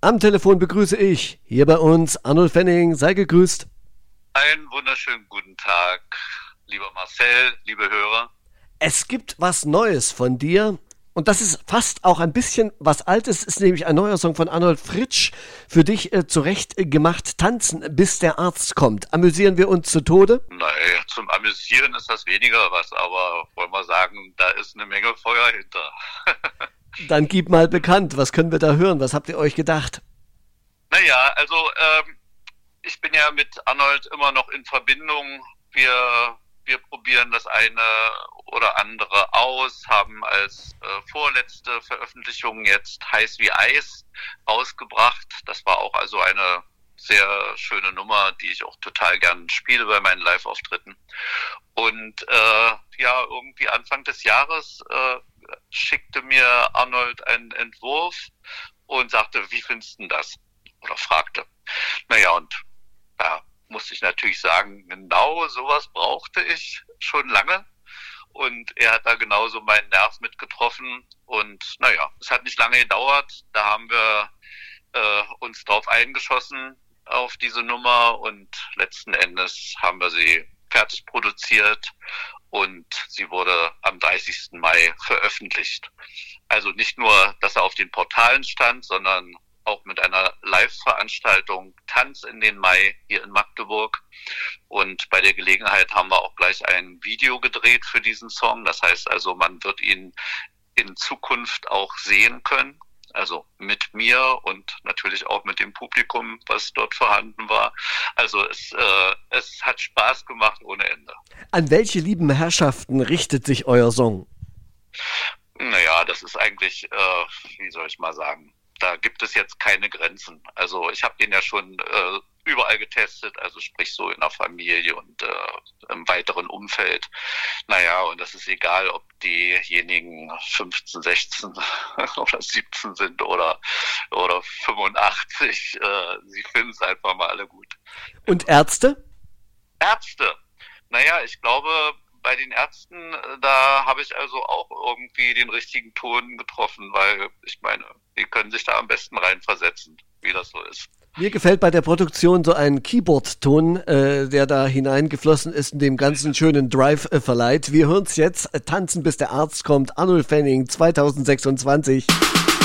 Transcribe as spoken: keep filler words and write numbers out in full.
Am Telefon begrüße ich hier bei uns Arnold Fanning. Sei gegrüßt. Einen wunderschönen guten Tag, lieber Marcel, liebe Hörer. Es gibt was Neues von dir und das ist fast auch ein bisschen was Altes, ist nämlich ein neuer Song von Arnold Fritsch, für dich äh, zurecht äh, gemacht, Tanzen, bis der Arzt kommt. Amüsieren wir uns zu Tode? Naja, zum Amüsieren ist das weniger was, aber wollen wir sagen, da ist eine Menge Feuer hinter. Dann gib mal bekannt, was können wir da hören, was habt ihr euch gedacht? Naja, also ähm, ich bin ja mit Arnold immer noch in Verbindung. Wir, wir probieren das eine oder andere aus, haben als äh, vorletzte Veröffentlichung jetzt Heiß wie Eis rausgebracht. Das war auch also eine sehr schöne Nummer, die ich auch total gern spiele bei meinen Live-Auftritten. Und äh, ja, irgendwie Anfang des Jahres äh, schickte mir Arnold einen Entwurf und sagte, wie findest du das? Oder fragte. Naja, und da musste ich natürlich sagen, genau sowas brauchte ich schon lange. Und er hat da genauso meinen Nerv mitgetroffen. Und naja, es hat nicht lange gedauert. Da haben wir äh, uns drauf eingeschossen auf diese Nummer und letzten Endes haben wir sie fertig produziert und sie wurde am dreißigsten Mai veröffentlicht. Also nicht nur, dass er auf den Portalen stand, sondern auch mit einer Live-Veranstaltung Tanz in den Mai hier in Magdeburg. Und bei der Gelegenheit haben wir auch gleich ein Video gedreht für diesen Song. Das heißt also, man wird ihn in Zukunft auch sehen können. Also mit mir und natürlich auch mit dem Publikum, was dort vorhanden war. Also es, äh, es hat Spaß gemacht ohne Ende. An welche lieben Herrschaften richtet sich euer Song? Naja, das ist eigentlich, äh, wie soll ich mal sagen, da gibt es jetzt keine Grenzen. Also ich habe den ja schon äh, überall getestet, also sprich so in der Familie und äh, im weiteren Umfeld. Naja, und das ist egal, ob diejenigen fünfzehn, sechzehn oder siebzehn sind oder oder fünfundachtzig. Äh, sie finden es einfach mal alle gut. Und Ärzte? Ärzte. Naja, ich glaube, bei den Ärzten, da habe ich also auch irgendwie den richtigen Ton getroffen, weil ich meine, die können sich da am besten reinversetzen, wie das so ist. Mir gefällt bei der Produktion so ein Keyboard-Ton, äh, der da hineingeflossen ist und dem ganzen schönen Drive äh, verleiht. Wir hören es jetzt, äh, Tanzen bis der Arzt kommt, Arnold Fanning zwanzig sechsundzwanzig.